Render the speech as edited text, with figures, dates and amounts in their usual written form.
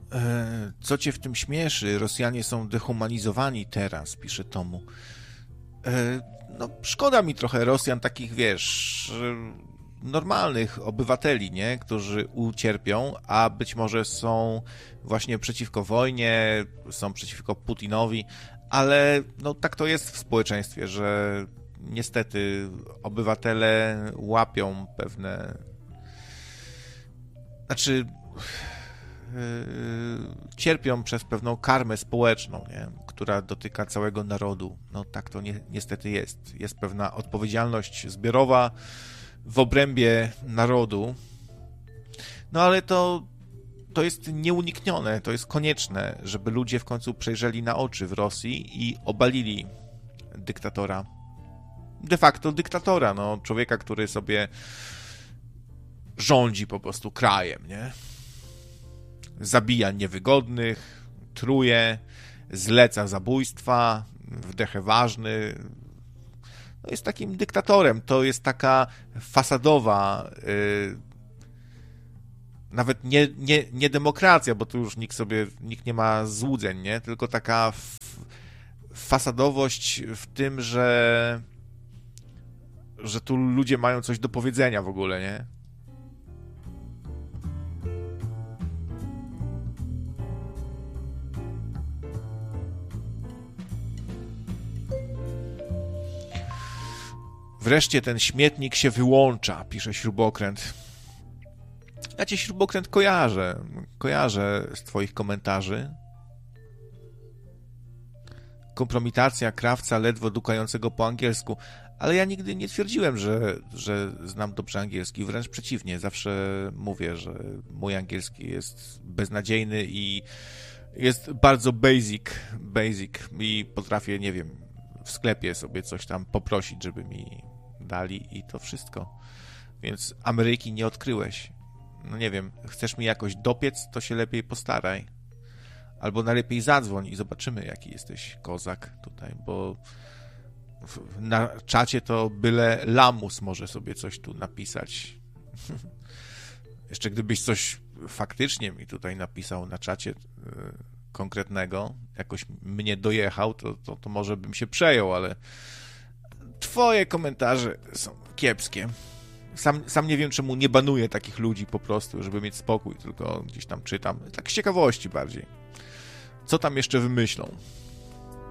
Co cię w tym śmieszy? Rosjanie są dehumanizowani teraz, pisze Tomu. No, szkoda mi trochę Rosjan, takich, wiesz, normalnych obywateli, nie? Którzy ucierpią, a być może są właśnie przeciwko wojnie, są przeciwko Putinowi, ale no, tak to jest w społeczeństwie, że niestety obywatele łapią pewne... Znaczy... cierpią przez pewną karmę społeczną, nie? Która dotyka całego narodu. No tak to niestety jest. Jest pewna odpowiedzialność zbiorowa w obrębie narodu. No ale to jest nieuniknione, to jest konieczne, żeby ludzie w końcu przejrzeli na oczy w Rosji i obalili dyktatora. De facto dyktatora, no człowieka, który sobie rządzi po prostu krajem, nie? Zabija niewygodnych, truje, zleca zabójstwa, wdechę ważny. No jest takim dyktatorem. To jest taka fasadowa, nawet nie demokracja, bo tu już nikt nie ma złudzeń, nie? Tylko taka fasadowość w tym, że tu ludzie mają coś do powiedzenia w ogóle, nie? Wreszcie ten śmietnik się wyłącza, pisze Śrubokręt. Ja cię, Śrubokręt, kojarzę z twoich komentarzy. Kompromitacja krawca ledwo dukającego po angielsku. Ale ja nigdy nie twierdziłem, że znam dobrze angielski. Wręcz przeciwnie, zawsze mówię, że mój angielski jest beznadziejny i jest bardzo basic i potrafię, nie wiem, w sklepie sobie coś tam poprosić, żeby mi dali i to wszystko. Więc Ameryki nie odkryłeś. No nie wiem, chcesz mi jakoś dopiec, to się lepiej postaraj. Albo najlepiej zadzwoń i zobaczymy, jaki jesteś kozak tutaj, bo na czacie to byle lamus może sobie coś tu napisać. Jeszcze gdybyś coś faktycznie mi tutaj napisał na czacie konkretnego, jakoś mnie dojechał, to może bym się przejął, ale twoje komentarze są kiepskie. Sam nie wiem, czemu nie banuję takich ludzi po prostu, żeby mieć spokój, tylko gdzieś tam czytam. Tak z ciekawości bardziej. Co tam jeszcze wymyślą?